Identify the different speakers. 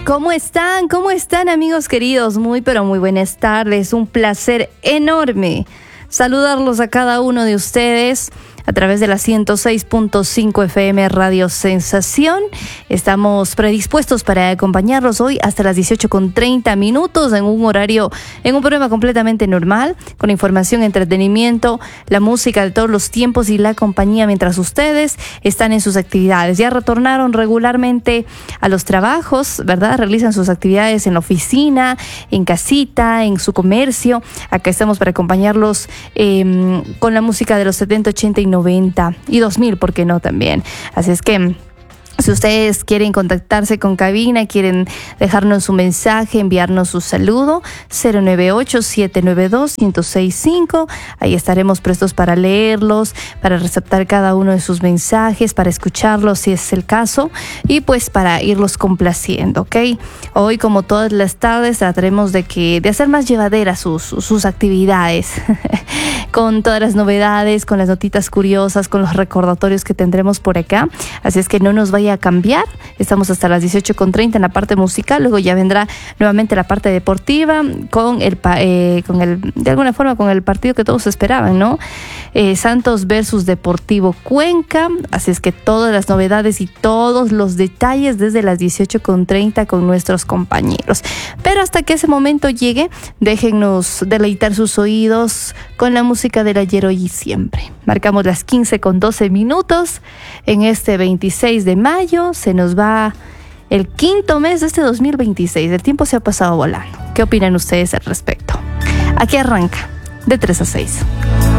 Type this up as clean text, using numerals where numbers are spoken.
Speaker 1: ¿Cómo están? ¿Cómo están, amigos queridos? Muy, pero muy buenas tardes. Un placer enorme saludarlos a cada uno de ustedes a través de la 106.5 FM Radio Sensación. Estamos predispuestos para acompañarlos hoy hasta las 18:30 en un horario, en un programa completamente normal, con información, entretenimiento, la música de todos los tiempos y la compañía mientras ustedes están en sus actividades. Ya retornaron regularmente a los trabajos, ¿verdad? Realizan sus actividades en la oficina, en casita, en su comercio. Acá estamos para acompañarlos con la música de los 70, 80 y 90 y 2000, ¿por qué no también? Así es que si ustedes quieren contactarse con cabina, quieren dejarnos su mensaje, enviarnos su saludo, 098-792-1065. Ahí estaremos prestos para leerlos, para receptar cada uno de sus mensajes, para escucharlos si es el caso y pues para irlos complaciendo, ¿ok? Hoy, como todas las tardes, trataremos de hacer más llevaderas sus actividades con todas las novedades, con las notitas curiosas, con los recordatorios que tendremos por acá. Así es que no nos vaya a cambiar. Estamos hasta las 18:30 en la parte musical, luego ya vendrá nuevamente la parte deportiva con de alguna forma con el partido que todos esperaban, ¿no? Santos versus Deportivo Cuenca. Así es que todas las novedades y todos los detalles desde las 18:30 con nuestros compañeros. Pero hasta que ese momento llegue, déjennos deleitar sus oídos con la música del ayer, hoy y siempre. Marcamos las 15:12 en este 26 de mayo. Se nos va el quinto mes de este 2026. El tiempo se ha pasado volando. ¿Qué opinan ustedes al respecto? Aquí arranca de 3 a 6.